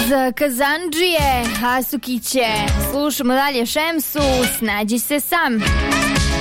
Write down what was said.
Kazandžije, Asukiće. Slušamo dalje Šemsu, Snađi se sam.